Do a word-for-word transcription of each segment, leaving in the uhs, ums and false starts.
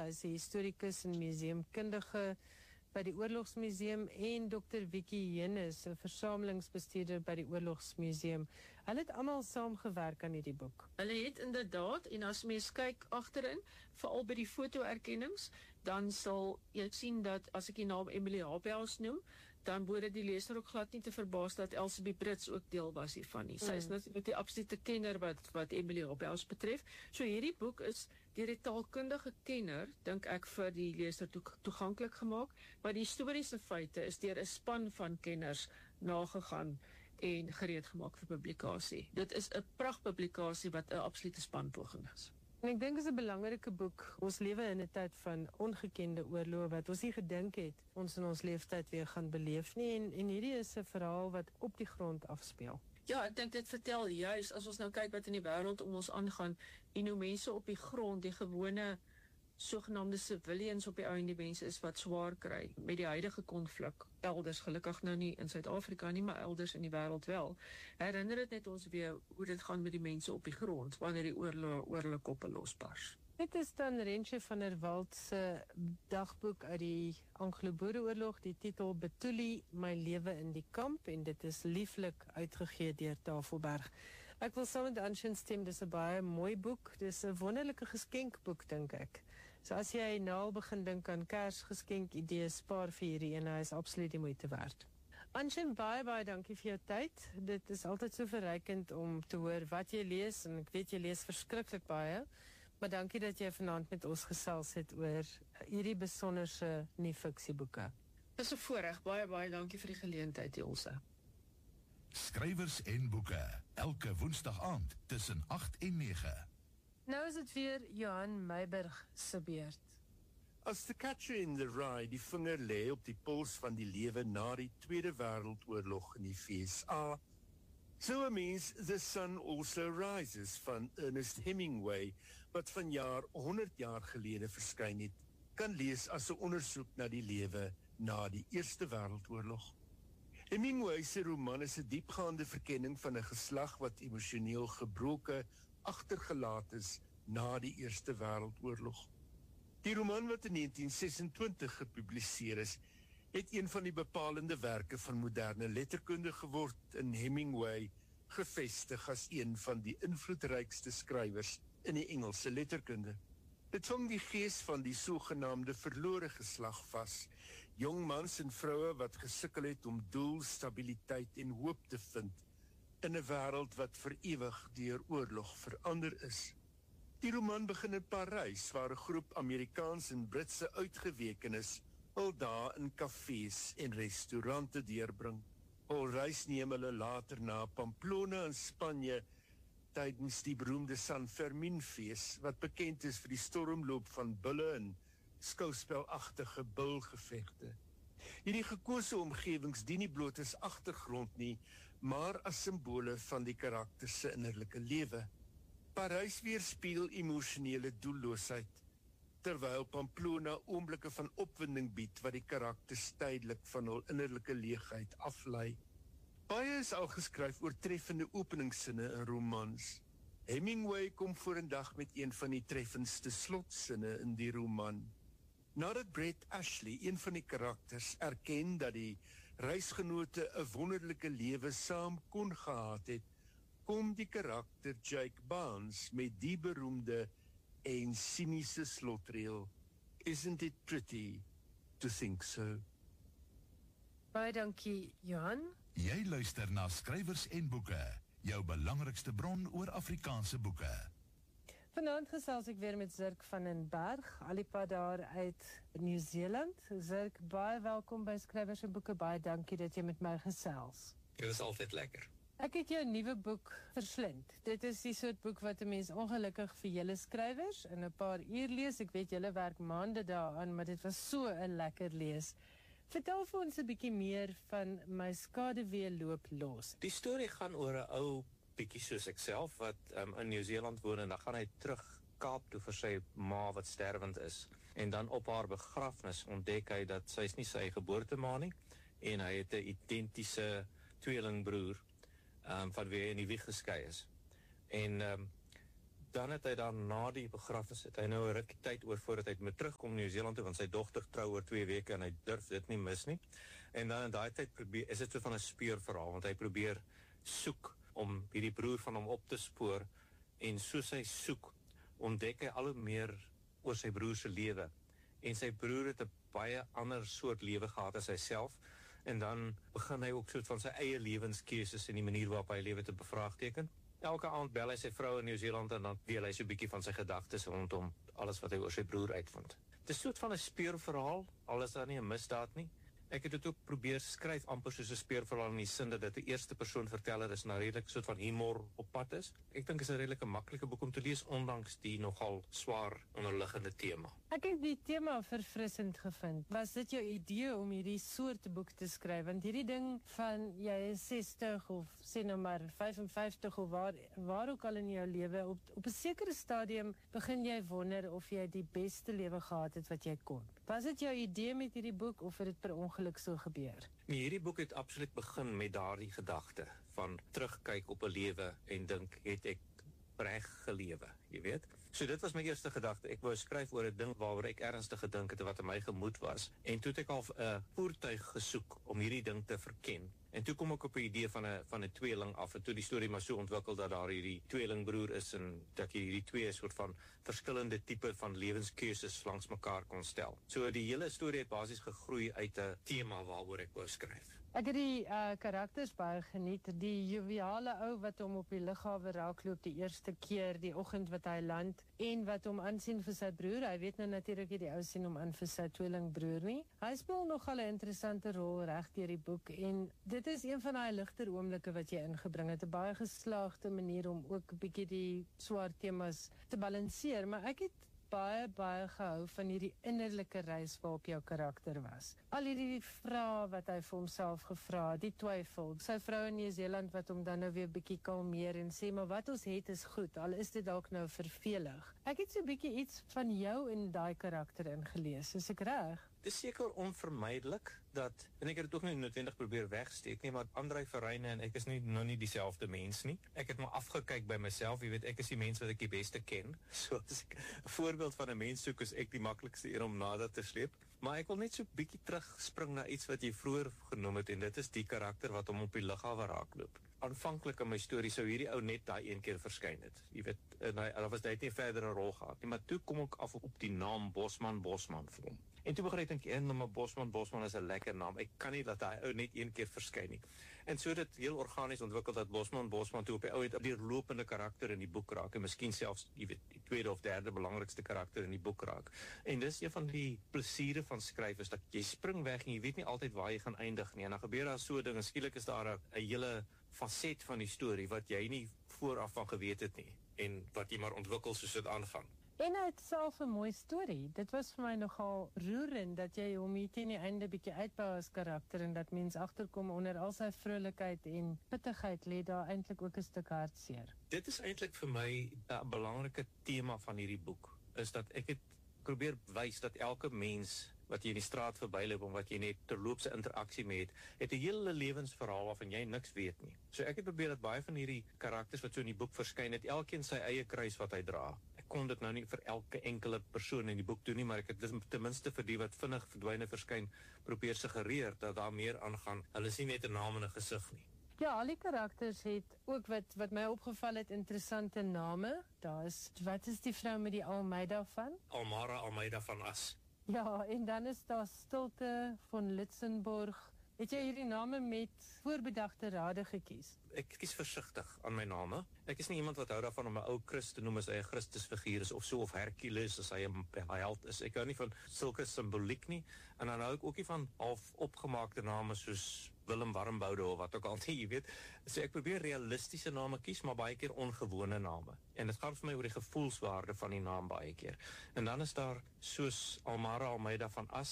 hy is 'n historikus en museumkundige by die Oorlogsmuseum, en dokter Vicky Jennis, 'n versamelingsbestuurder by die Oorlogsmuseum. Hulle het almal saamgewerk aan hierdie boek. Hulle het inderdaad, en as mens kyk agterin, veral by die fotoerkennings, dan sal jy sien dat, as ek die naam Emily Habels noem, dan behoort die leser ook glad nie te verbaas dat Elsabie Brits ook deel was hiervan nie. Sy is Mm. natuurlik die absolute kenner wat, wat Emily Habels betref. So hierdie boek is deur die taalkundige kenner, dink ek, vir die leser to toeganklik gemaak, maar die historiese feite is deur 'n span van kenners nagegaan en gereed gemaak vir publikasie. Dit is 'n prachtpublikasie wat 'n absolute spanpoging is. En ek dink dit is 'n belangrike boek. Ons lewe in 'n tyd van ongekende oorloë wat ons nie gedink het ons in ons leeftyd weer gaan beleef nie, en, en hierdie is 'n verhaal wat op die grond afspeel. Ja, ek dink dit vertel juis, as ons nou kyk wat in die wêreld om ons aangaan, en hoe mense op die grond, die gewone sogenaamde civilians op die ou en die mense is wat swaar kry met die huidige konflik, elders, gelukkig nou nie in Suid-Afrika nie, maar elders in die wêreld wel. Herinner dit net ons weer hoe dit gaan met die mense op die grond, wanneer die oorlog oor hulle koppe losbars. Dit is dan Rentje van der Walt se dagboek uit die Anglo-Boereoorlog, die titel Betuli, my lewe in die kamp, en dit is lieflik uitgegee deur Tafelberg. Ek wil saam met Anshin stem, dis 'n baie mooi boek, dis 'n wonderlike geskenkboek, dink ek. So as jy nou al begin dink aan Kersgeskenk idees, spaar vir hierdie ene, hy is absoluut die moeite werd. Anshin, baie baie dankie vir jou tyd. Dit is altyd so verrykend om te hoor wat jy lees, en ek weet jy lees verskriklik baie. Maar dankie dat jy vanaand met ons gesels het oor hierdie besonderse nie-fiksieboeke. Dis 'n voorreg, baie baie dankie vir die geleentheid, Ilse. Skrywers en boeke, elke woensdag aand tussen agt en nege. Nou is dit weer Johan Meiburg se beurt. As The Catcher in the Rye die vinger lê op die puls van die lewe na die Tweede Wêreldoorlog in die V S A, so a mens The Sun Also Rises van Ernest Hemingway, wat vanjaar honderd jaar gelede verskyn het, kan lees as 'n ondersoek na die lewe na die Eerste Wêreldoorlog. Hemingway se roman is 'n diepgaande verkenning van 'n geslag wat emosioneel gebroke agtergelaat is na die Eerste Wêreldoorlog. Die roman wat in negentien sesentwintig gepubliseer is, het een van die bepalende werke van moderne letterkunde geword, in Hemingway gevestig as een van die invloedrykste skrywers in die Engelse letterkunde. Dit vang die gees van die sogenaamde verlore geslag vas, jong mans en vroue wat gesukkel het om doel, stabiliteit en hoop te vind in 'n wêreld wat vir ewig deur oorlog verander is. Die roman begin in Parys, waar 'n groep Amerikaans en Britse uitgewekenes hul dae in kafees en restaurante deurbring. Hul reis neem hulle later na Pamplona in Spanje tydens die beroemde San Fermin fees, wat bekend is vir die stormloop van bulle en skouspelagtige bulgevegte. Hierdie gekose omgewings dien nie bloot as agtergrond nie, maar as simbole van die karakter se innerlike lewe. Parys weerspieël emosionele doelloosheid, terwyl Pamplona oomblikke van opwinding bied wat die karakters tydelik van hul innerlike leegheid aflei. Baie is al geskryf oor treffende openingssinne in romans. Hemingway kom vorendag met een van die treffendste slotsinne in die roman. Nadat Brett Ashley, een van die karakters, erken dat die reisgenote 'n wonderlike lewe saam kon gehad het, kom die karakter Jake Barnes met die beroemde en cynische slotreël. Isn't it pretty to think so? Baie dankie, Johan. Jy luister na Skrywers en Boeke, jou belangrikste bron oor Afrikaanse boeke. Vanaand gesels ek weer met Zirk van den Berg, alipad daar uit Nieu-Seeland. Zirk, baie welkom by Skrywers en Boeke, baie dankie dat jy met my gesels. Dit is altyd lekker. Ek het jou nuwe boek verslind. Dit is die soort boek wat 'n mens ongelukkig vir julle skrywers in 'n paar uur lees. Ek weet julle werk maande daaraan, maar dit was so 'n lekker lees. Vertel vir ons 'n bietjie meer van My skaduwee loop los. Die storie gaan oor 'n ou bietjie soos ek self wat um, in Nieu-Seeland woon, en dan gaan hy terug Kaap toe vir sy ma wat sterwend is. En dan op haar begrafnis ontdek hy dat sy is nie sy geboortema nie, en hy het 'n identiese tweelingbroer um, van wie hy in die wieg geskei is. En um, dan het hy dan na die begrafnis, het hy nou 'n rukkie tyd oor voordat hy moet terugkom New Zealand toe, want sy dogter trou oor twee weke en hy durf dit nie mis nie. En dan in daai tyd probeer, is dit so van 'n speurverhaal, want hy probeer soek om hierdie broer van hom op te spoor, en soos hy soek, ontdek hy al hoe meer oor sy broer se lewe. En sy broer het 'n baie ander soort lewe gehad as hy self, en dan begin hy ook soort van sy eie lewenskeuses en die manier waarop hy lewe te bevraagteken. Elke aand bel hy sy vrou in New Zealand en dan deel hy so 'n bietjie van sy gedagtes rondom alles wat hy oor sy broer uitvind. Dit is soort van 'n speurverhaal, al is daar nie 'n misdaad nie. Ek het dit ook probeer skryf amper soos 'n speurverhaal in die sin dat dit 'n eerste persoon verteller is, nou redelik soort van humor op pad is. Ek dink is 'n redelike maklike boek om te lees, ondanks die nogal swaar onderliggende tema. Ek het die tema verfrissend gevind. Was dit jou idee om hierdie soort boek te skryf? Want hierdie ding van jy is sestig of sê nou maar vyf en vyftig of waar, waar ook al in jou lewe, op, op 'n sekere stadium begin jy wonder of jy die beste lewe gehad het wat jy kon. Was dit jou idee met hierdie boek of het dit per ongeluk so gebeur? Nee, hierdie boek het absoluut begin met daardie gedagte van terugkyk op 'n lewe en dink, het ek reg gelewe, jy weet? So dit was my eerste gedagte. Ek wou skryf oor 'n ding waaroor ek ernstig gedink het wat in my gemoed was. En toe het ek al 'n voertuig gesoek om hierdie ding te verken. En toe kom ek op 'n idee van 'n van 'n tweeling af, en toe die storie maar so ontwikkel dat daar hierdie tweelingbroer is en dat jy hierdie twee soort van verskillende tipe van lewenskeuses langs mekaar kon stel. So die hele storie het basies gegroei uit 'n tema waaroor ek wou skryf. Ek het die uh, karakters baie geniet. Die joviale ou wat hom op die lughawe raakloop die eerste keer, die oggend wat hy land, en wat hom aansien vir sy broer. Hy weet nou natuurlik nie die ou sien hom aan vir sy tweelingbroer nie. Hy speel nogal 'n interessante rol reg deur die boek, en dit is een van daai ligter oomblikke wat jy ingebring het. 'n Baie geslaagde manier om ook 'n bietjie die swaar temas te balanseer, maar ek het baie, baie gehou van hierdie innerlike reis waarop jou karakter was. Al hierdie vrae wat hy vir homself gevra het, die twyfel, sy vrou in Nieu-Seeland wat hom dan nou weer bietjie kalmeer en sê, maar wat ons het is goed, al is dit dalk nou vervelig. Ek het so bietjie iets van jou in daai karakter ingelees, is ek reg? Dit is seker onvermydelik dat, en ek het dit ook nie noodwendig probeer wegsteek nie, maar Andrei Verreyne en ek is nie nou nie dieselfde mens nie. Ek het maar afgekyk by myself, jy weet, ek is die mens wat ek die beste ken. So as ek 'n voorbeeld van 'n mens soek, is ek die maklikste een om nader te sleep. Maar ek wil net so bietjie terugspring na iets wat jy vroeër genoem het, en dit is die karakter wat hom op die lughawe raakloop. Aanvanklik in my storie sou hierdie ou net daai een keer verskyn het. Jy weet, en hy, daar was net nie verder 'n rol gehad nie, maar toe kom ek af op die naam Bosman Bosman vir hom. En toe begin ek dink, en maar Bosman Bosman is 'n lekker naam. Ek kan nie dat hy ou net een keer verskyn nie. En so dit heel organies ontwikkel dat Bosman Bosman toe op die ou het 'n deurlopende karakter in die boek raak, en miskien selfs, jy weet, die tweede of derde belangrikste karakter in die boek raak. En dis een van die plesiere van skryf, is dat jy spring weg en jy weet nie altyd waar jy gaan eindig nie. En dan gebeur daar so dinge, skielik is daar 'n hele faset van die storie wat jy nie vooraf van geweet het nie, en wat jy maar ontwikkel soos dit aangaan. En hy het self 'n mooi storie. Dit was vir my nogal roerend dat jy hom hier teen die einde bietjie uitbou as karakter, en dat mens agterkom onder al sy vrolikheid en pittigheid lê daar eintlik ook 'n stuk hartseer. Dit is eintlik vir my 'n belangrike tema van hierdie boek, is dat ek het probeer wys dat elke mens wat jy in die straat verbyloop en wat jy net terloopse interaksie mee het, het 'n hele lewensverhaal waarvan jy niks weet nie. So ek het probeer dat baie van hierdie karakters wat so in die boek verskyn het, elkeen sy eie kruis wat hy dra. Ek kon dit nou nie vir elke enkele persoon in die boek doen nie, maar ek het ten minste vir die wat vinnig verdwyne verskyn, probeer suggereer dat daar meer aangaan. Hulle is nie net 'n naam en 'n gesig nie. Ja, al die karakters het ook wat wat my opgeval het, interessante name. Daar is, wat is die vrou met die Almeida van? Almara Almeida van As. Ja, en dan is daar Stilte van Litsenborg. Het jy hierdie name met voorbedagte rade gekies? Ek kies versigtig aan my name. Ek is nie iemand wat hou daarvan om 'n ou Christus te noem as hy 'n Christusfiguur is, of so, of Hercules as hy 'n held is. Ek hou nie van sulke simboliek nie, en dan hou ek ook nie van half opgemaakte name soos Willem Warmboude of wat ook al nie, jy weet. So ek probeer realistiese name kies, maar baie keer ongewone name. En dit gaan vir my oor die gevoelswaarde van die naam baie keer. En dan is daar soos Almara Almeida van As,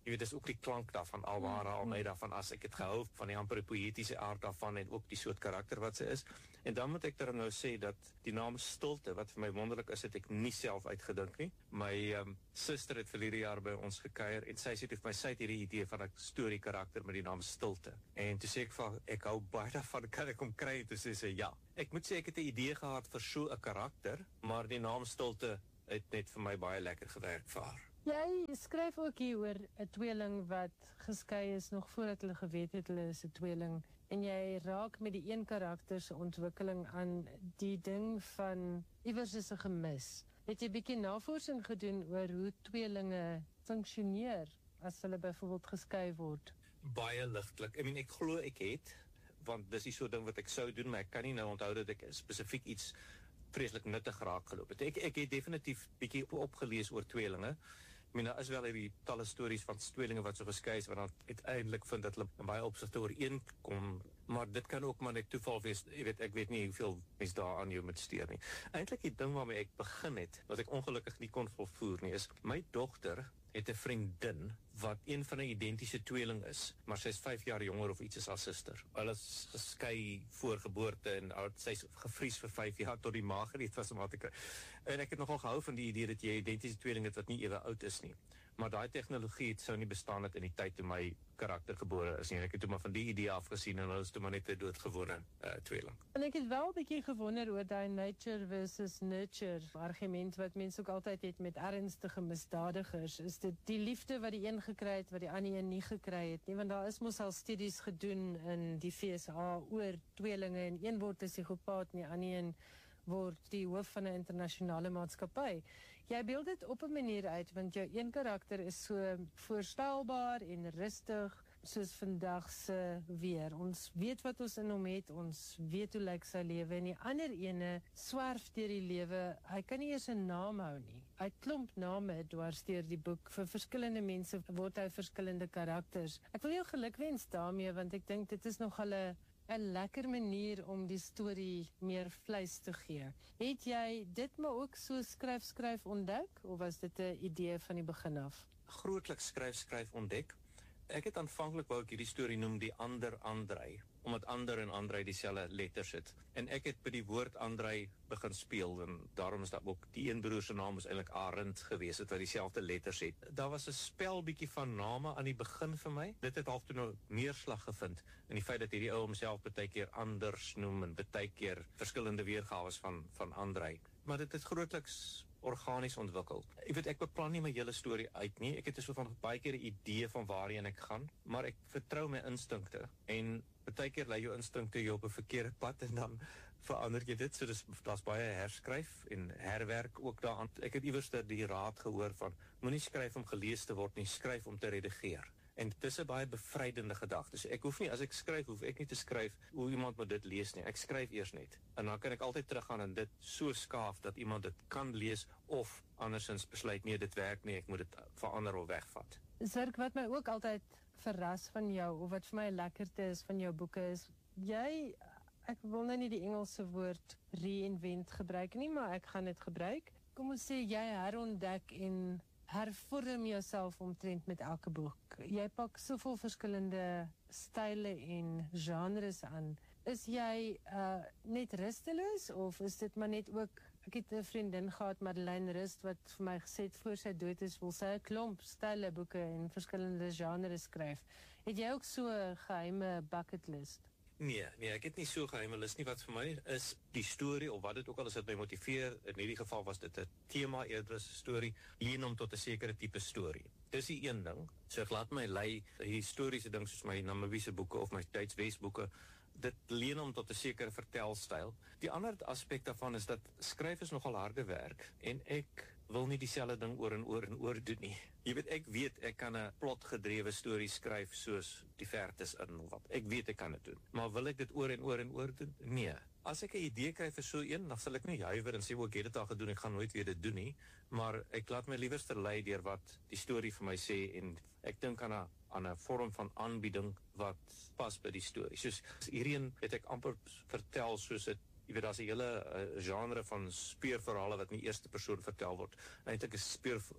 jy weet, dis ook die klank daarvan, Alvara Almeida, van as ek het gehou van die amper poëtiese aard daarvan en ook die soort karakter wat sy is. En dan moet ek dan nou sê dat die naam Stilte, wat vir my wonderlik is, het ek nie self uitgedink nie. My um, suster het verlede jaar by ons gekuier en sy sê vir my, sy het hierdie idee van 'n storie karakter met die naam Stilte. En toe sê ek van, ek hou baie daarvan, kan ek hom kry? En toe sê sy ja. Ek moet sê ek het 'n idee gehad vir so 'n karakter, maar die naam Stilte het net vir my baie lekker gewerk vir haar. Jy skryf ook hier oor 'n tweeling wat geskei is nog voordat hulle geweet het hulle is 'n tweeling. En jy raak met die een karakter se ontwikkeling aan die ding van iewers is 'n gemis. Het jy 'n bietjie navorsing gedoen oor hoe tweelinge funksioneer as hulle byvoorbeeld geskei word? Baie ligtelik. I mean, ek glo ek het, want dis nie so 'n ding wat ek sou doen, maar ek kan nie nou onthou dat ek spesifiek iets vreeslik nuttig raak geloop het. Ek, ek het definitief bietjie opgelees oor tweelinge. I mean, daar is wel hierdie talle stories van tweelinge wat so geskei is, wat dan uiteindelik vind dat hulle in baie opsigte ooreenkom, maar dit kan ook maar net toeval wees. Jy weet, ek weet nie hoeveel mense daar aan jou moet steur nie. Eintlik die ding waarmee ek begin het, wat ek ongelukkig nie kon volvoer nie, is my dogter het 'n vriendin wat een van 'n identiese tweeling is, maar sy is vyf jaar jonger of iets as haar suster. Hulle is geskei voor geboorte en sy is gevries vir vyf jaar tot die maag gereed was om haar te kry. En ek het nogal gehou van die idee dat jy 'n identiese tweeling het wat nie ewe oud is nie. Maar daai tegnologie het sou nie bestaan het in die tyd toe my karakter gebore is nie. Ek het toe maar van die idee afgesien en hulle is toe maar net 'n doodgewone uh, tweeling. En ek het wel 'n bietjie gewonder oor daai nature versus nurture argument wat mense ook altyd het met ernstige misdadigers. Is dit die liefde wat die een gekry het wat die ander een nie gekry het nie? Want daar is mos al studies gedoen in die V S A oor tweelinge en een word 'n psigopaat en die ander een word die hoof van 'n internasionale maatskappy. Jy beeld dit op 'n manier uit, want jou een karakter is so voorspelbaar en rustig, soos vandag se weer. Ons weet wat ons in hom het, ons weet hoe lyk sy lewe, en die ander ene swerf deur die lewe. Hy kan nie eers 'n naam hou nie. Hy klomp name dwars deur die boek. Vir verskillende mense word hy verskillende karakters. Ek wil jou gelukwens daarmee, want ek dink dit is nog 'n 'n lekker manier om die storie meer vleis te gee. Het jy dit maar ook so skryf skryf ontdek, of was dit 'n idee van die begin af? Grootliks skryf skryf ontdek. Ek het aanvanklik wou ek hierdie storie noem Die Ander Andrei, omdat ander en Andrei dieselfde letters het. En ek het by die woord Andrei begin speel, en daarom is daar ook die een broer se naam is eintlik Arend gewees, het wat dieselfde letters het. Daar was 'n spel bietjie van name aan die begin vir my. Dit het half toe nou neerslag gevind in die feit dat hierdie ou homself baie keer anders noem en baie keer verskillende weergawe van van Andrei. Maar dit het grootliks organies ontwikkel. Ek weet, ek beplan nie my hele storie uit nie. Ek het so van baie keer 'n idee van waarheen ek gaan, maar ek vertrou my instinkte, en baie keer lei jou instinkte jou op 'n verkeerde pad en dan verander jy dit. So dis daar's baie herskryf en herwerk ook daaraan. Ek het iewers die raad gehoor van moenie skryf om gelees te word nie, skryf om te redigeer. En dit is 'n baie bevrydende gedagte. So ek hoef nie, as ek skryf, hoef ek nie te skryf hoe iemand moet dit lees nie. Ek skryf eers net. En dan kan ek altyd teruggaan en dit so skaaf dat iemand dit kan lees, of andersins besluit nee, dit werk nie, ek moet dit verander of wegvat. Zirk, wat my ook altyd verras van jou, of wat vir my lekkerte is van jou boeke, is jy, ek wil nou nie die Engelse woord reinvent gebruik nie, maar ek gaan dit gebruik. Kom ons sê jy herontdek en hervorm jouself omtrent met elke boek. Jy pak soveel verskillende style en genres aan. Is jy uh, net rusteloos, of is dit maar net ook, ek het 'n vriendin gehad, Madeleine Rust, wat vir my gesê het voor sy dood is, wil sy 'n klomp style boeke en verskillende genres skryf. Het jy ook so 'n geheime bucket list? Nee, nee, ek het nie so geheime lus nie. Wat vir my is die storie, of wat dit ook al is wat my motiveer. In hierdie geval was dit 'n tema eerder as 'n storie, leen hom tot 'n sekere tipe storie. Dis die een ding. So ek laat my lei, historiese ding soos my Namibiese boeke of my Tydswes boeke, dit leen hom tot 'n sekere vertelstyl. Die ander aspek daarvan is dat skryf is nogal harde werk, en ek wil nie dieselfde ding oor en oor en oor doen nie. Jy weet, ek weet ek kan 'n plotgedrewe storie skryf soos Die Vertes in of wat. Ek weet ek kan dit doen. Maar wil ek dit oor en oor en oor doen? Nee. As ek 'n idee kry vir so een, dan sal ek nie huiwer en sê ek het dit al gedoen, ek gaan nooit weer dit doen nie, maar ek laat my liewer verlei deur wat die storie vir my sê, en ek dink aan 'n aan 'n vorm van aanbieding wat pas by die storie. Soos hierheen het ek amper vertel soos dit, jy weet, daar's 'n hele uh, genre van speurverhale wat in die eerste persoon vertel word. Eintlik is speur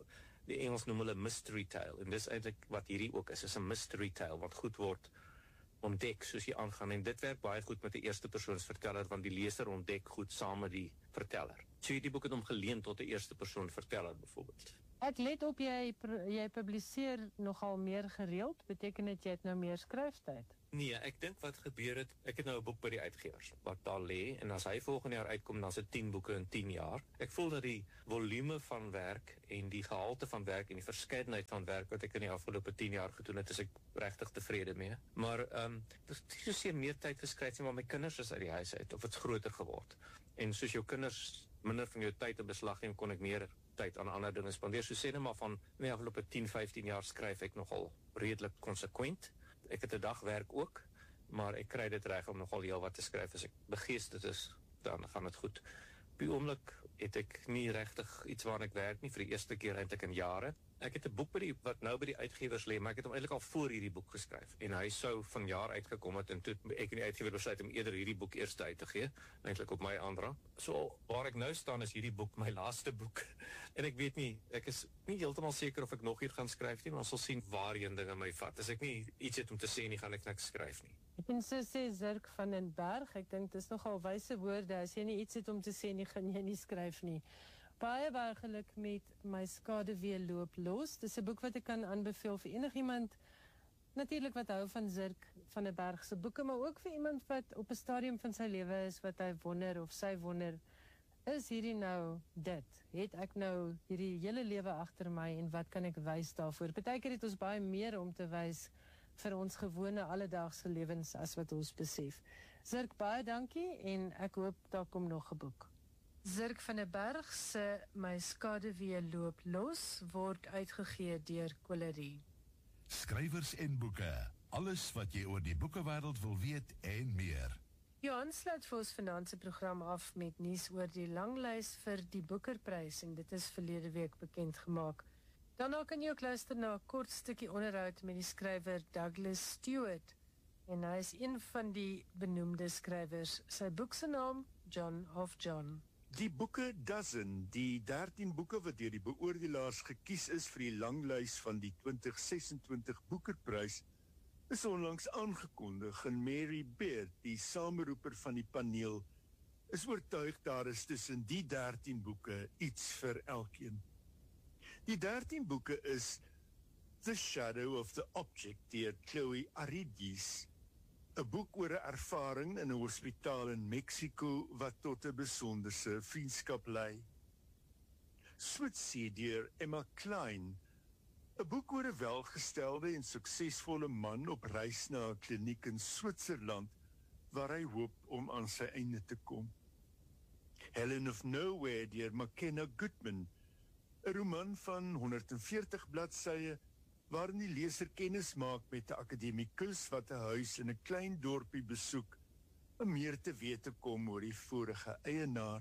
die Engels noem hulle mystery tale, en dis eintlik wat hierdie ook is, is 'n mystery tale, wat goed word ontdek soos jy aangaan, en dit werk baie goed met die eerste persoons verteller, want die leser ontdek goed saam met die verteller. So hierdie boek het hom geleen tot 'n eerste persoon verteller, byvoorbeeld. Ek let op, jy, jy publiseer nogal meer gereeld, beteken dit jy het nou meer skryftyd? Nee, ek dink wat gebeur het, ek het nou 'n boek by die uitgewers, wat daar lê, en as hy volgende jaar uitkom, dan is dit tien boeke in tien jaar. Ek voel dat die volume van werk, en die gehalte van werk, en die verskeidenheid van werk, wat ek in die afgelope tien jaar gedoen het, is ek regtig tevrede mee. Maar, ehm, um, dit is nie so meer tyd geskryf nie, maar my kinders is uit die huis uit, of het is groter geword. En soos jou kinders minder van jou tyd in beslag neem, kon ek meer tyd aan ander dinge spandeer. So sê net maar van my afgelope tien, vyftien jaar skryf ek nogal redelik konsekwent. Ek het 'n dag werk ook, maar ek kry dit reg om nogal heel wat te skryf. As ek begeesterd is, dan gaan dit goed. Op die oomblik het ek nie regtig iets waar ek werk nie, vir die eerste keer eintlik in jare. Ek het 'n boek by die, wat nou by die uitgewers lê, maar ek het hom eintlik al voor hierdie boek geskryf. En hy sou vanjaar uitgekom het, en toe ek en die uitgewer besluit om eerder hierdie boek eers uit te gee, eintlik op my aandrang. So waar ek nou staan is hierdie boek my laaste boek. En ek weet nie, ek is nie heeltemal seker of ek nog hier gaan skryf nie, maar ons sal sien waarheen dinge my vat. As ek nie iets het om te sê nie, gaan ek niks skryf nie. Ek en so sê Zirk van den Berg, ek dink dis nogal wyse woorde, as jy nie iets het om te sê nie, gaan jy nie skryf nie. Baie baie geluk met My Skaduwee loop los. Dis 'n boek wat ek kan aanbeveel vir enigiemand, natuurlik wat hou van Zirk van den Berg se boeke, maar ook vir iemand wat op 'n stadium van sy lewe is, wat hy wonder of sy wonder, is hierdie nou dit? Het ek nou hierdie hele lewe agter my, en wat kan ek wys daarvoor? Partykeer het ons baie meer om te wys vir ons gewone alledaagse lewens as wat ons besef. Zirk, baie dankie, en ek hoop daar kom nog 'n boek. Zirk van den Berg se My Skaduwee loop los word uitgegee deur Kolerie. Skrywers en boeke, alles wat jy oor die boekewêreld wil weet en meer. Johan sluit vir ons vanaand se program af met nuus oor die langlys vir die Bookerprys, en dit is verlede week bekend gemaak. Daarna kan jy ook luister na 'n kort stukkie onderhoud met die skrywer Douglas Stewart, en hy is een van die benoemde skrywers. Sy boek se naam, John of John. Die boeke Dozen, die dertien boeke wat deur die beoordelaars gekies is vir die langlys van die twintig sesentwintig Bookerprys, is onlangs aangekondig, en Mary Beard, die sameroeper van die paneel, is oortuig daar is tussen die dertien boeke iets vir elkeen. Die dertien boeke is The Shadow of the Object deur Chloe Aridis, 'n boek oor 'n ervaring in 'n hospitaal in Mexico wat tot 'n besonderse vriendskap lei. Switsie deur Emma Klein, 'n boek oor 'n welgestelde en suksesvolle man op reis na 'n kliniek in Switserland waar hy hoop om aan sy einde te kom. Helen of Nowhere deur McKenna Goodman, 'n roman van honderdveertig bladsye waarin die leser kennis maak met 'n akademikus wat 'n huis in 'n klein dorpie besoek om meer te weet te kom oor die vorige eienaar.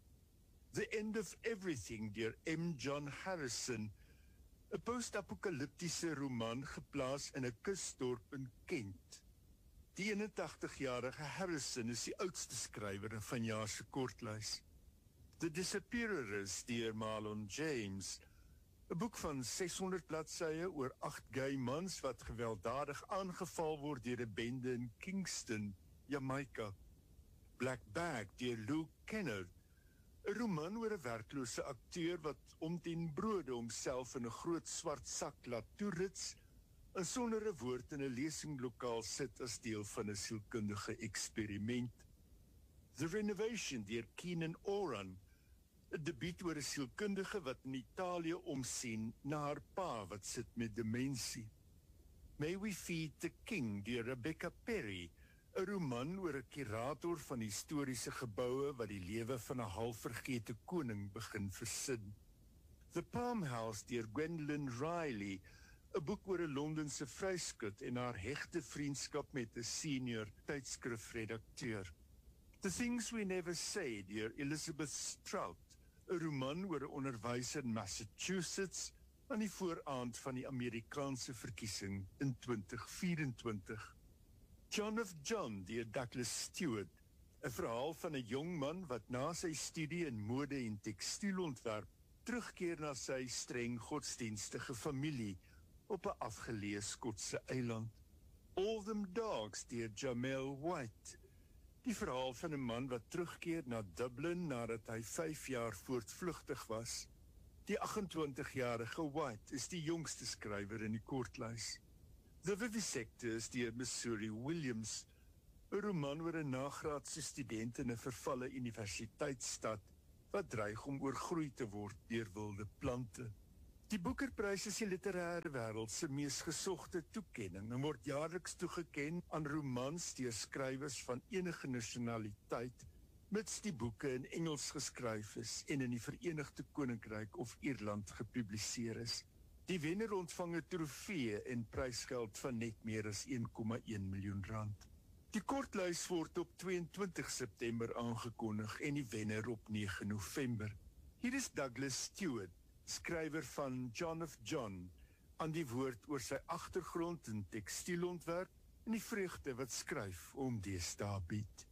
The End of Everything deur M. John Harrison, 'n post-apokaliptiese roman geplaas in 'n kusdorp in Kent. Die eenentagtigjarige Harrison is die oudste skrywer in vanjaar se kortlys. The Disappearers deur Marlon James, 'n boek van seshonderd bladsye oor agt gay mans wat gewelddadig aangeval word deur 'n bende in Kingston, Jamaica. Black Bag deur Luke Kennard, 'n roman oor 'n werklose akteur wat om ten brode homself in 'n groot swart sak laat toerits en sonder 'n woord in 'n lesinglokaal sit as deel van 'n sielkundige eksperiment. The Renovation deur Keenan Oran, 'n debuut oor 'n sielkundige wat in Italië omsien na haar pa wat sit met demensie. May We Feed the King deur Rebecca Perry, 'n roman oor 'n kurator van historiese geboue wat die lewe van 'n halfvergete koning begin versin. The Palmhouse deur Gwendolyn Riley, 'n boek oor 'n Londense vryskut en haar hegte vriendskap met 'n senior tydskrifredakteur. The Things We Never Say deur Elizabeth Strout, 'n roman oor 'n onderwyser in Massachusetts aan die vooraand van die Amerikaanse verkiesing in twintig vyf-en-twintig. John of John deur Douglas Stewart, 'n verhaal van 'n jong man wat na sy studie in mode en tekstielontwerp terugkeer na sy streng godsdienstige familie op 'n afgeleë Skotse eiland. All Them Dogs deur Jamel White. Die verhaal van 'n man wat terugkeer na Dublin nadat hy vyf jaar voortvlugtig was. Die agt-en-twintigjarige White is die jongste skrywer in die kortlys. The Vivisector is deur Missouri Williams, 'n roman oor 'n nagraadse student in 'n vervalle universiteitsstad wat dreig om oorgroei te word deur wilde plante. Die Booker-prys is die literêre wêreld se mees gesogte toekenning en word jaarliks toegeken aan romans deur skrywers van enige nasionaliteit, mits die boeke in Engels geskryf is en in die Verenigde Koninkryk of Ierland gepubliseer is. Die wenner ontvang 'n trofee en prysgeld van net meer as een komma een miljoen rand. Die kortlys word op tweeëntwintig September aangekondig en die wenner op nege November. Hier is Douglas Stewart, skrywer van John of John, aan die woord oor sy agtergrond in tekstielontwerp en die vreugde wat skryf om deesdae bied.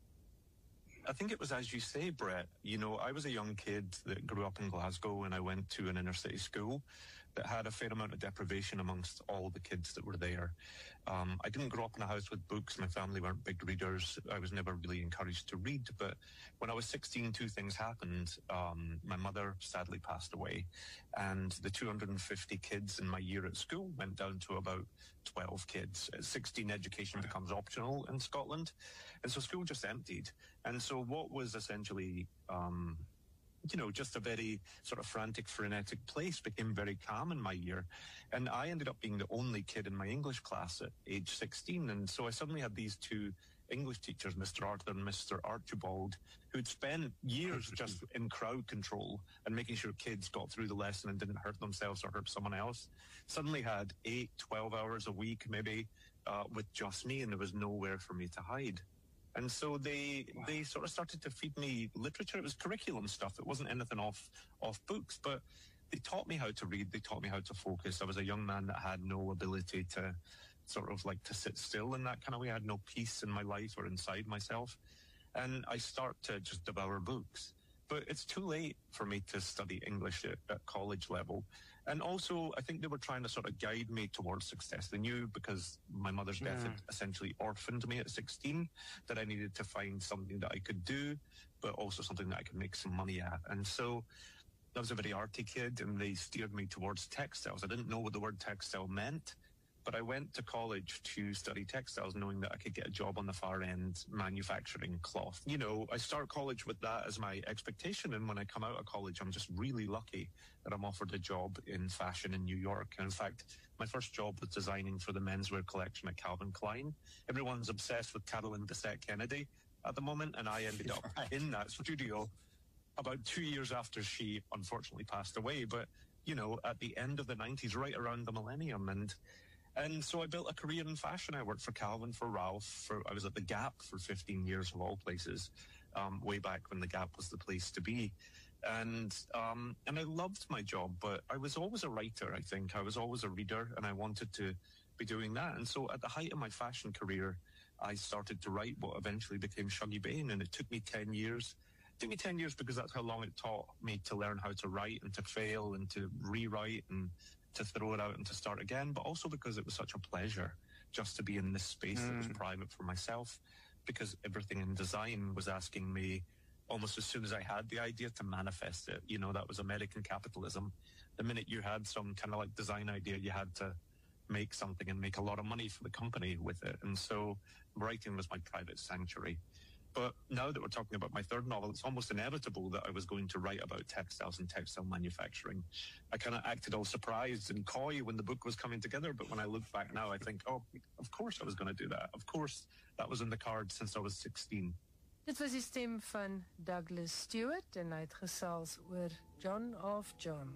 I think it was as you say, Brett. You know, I was a young kid that grew up in Glasgow and I went to an inner city school that had a fair amount of deprivation amongst all the kids that were there. Um, I didn't grow up in a house with books. My family weren't big readers. I was never really encouraged to read. But when I was sixteen, two things happened. Um, my mother sadly passed away, and the two hundred fifty kids in my year at school went down to about twelve kids. At sixteen, education becomes optional in Scotland, and so school just emptied. And so what was essentially, um, you know, just a very sort of frantic, frenetic place became very calm in my year. And I ended up being the only kid in my English class at age sixteen. And so I suddenly had these two English teachers, Mister Arthur and Mister Archibald, who'd spent years just in crowd control and making sure kids got through the lesson and didn't hurt themselves or hurt someone else, suddenly had eight, twelve hours a week maybe uh, with just me, and there was nowhere for me to hide. And so they wow. they sort of started to feed me literature. It was curriculum stuff. It wasn't anything off off books, but they taught me how to read. They taught me how to focus. I was a young man that had no ability to sort of like to sit still in that kind of way. I had no peace in my life or inside myself. And I start to just devour books. But it's too late for me to study English at, at college level. And also, I think they were trying to sort of guide me towards success. They knew, because my mother's death had essentially orphaned me at sixteen, that I needed to find something that I could do, but also something that I could make some money at. And so I was a very arty kid, and they steered me towards textiles. I didn't know what the word textile meant, but I went to college to study textiles, knowing that I could get a job on the far end manufacturing cloth. You know, I start college with that as my expectation, and when I come out of college, I'm just really lucky that I'm offered a job in fashion in New York. And in fact, my first job was designing for the menswear collection at Calvin Klein. Everyone's obsessed with Carolyn Bessette Kennedy at the moment, and I ended up right. in that studio about two years after she unfortunately passed away. But, you know, at the end of the nineties, right around the millennium, and And so I built a career in fashion. I worked for Calvin, for Ralph. For, I was at the Gap for fifteen years of all places, um, way back when the Gap was the place to be. And um, and I loved my job, but I was always a writer, I think. I was always a reader, and I wanted to be doing that. And so at the height of my fashion career, I started to write what eventually became Shuggie Bain, and it took me ten years. It took me ten years because that's how long it taught me to learn how to write and to fail and to rewrite and to throw it out and to start again, but also because it was such a pleasure just to be in this space mm. that was private for myself, because everything in design was asking me almost as soon as I had the idea to manifest it. You know, that was American capitalism. The minute you had some kind of like design idea, you had to make something and make a lot of money for the company with it. And so writing was my private sanctuary. But now that we're talking about my third novel, it's almost inevitable that I was going to write about textiles and textile manufacturing. I kind of acted all surprised and coy when the book was coming together, but when I look back now, I think, oh, of course I was going to do that. Of course, that was in the cards since I was sixteen. Dit was die stem van Douglas Stewart en hy het gesels oor John of John.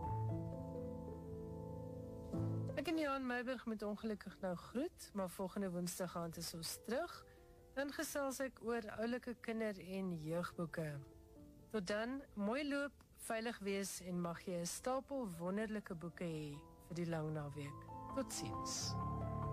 Ek en Jan Meiburg moet ongelukkig nou groet, maar volgende woensdag aand is ons terug. Dan gesels ek oor oulike kinder- en jeugboeke. Tot dan, mooi loop, veilig wees en mag jy 'n stapel wonderlike boeke hê vir die lang naweek. Totsiens.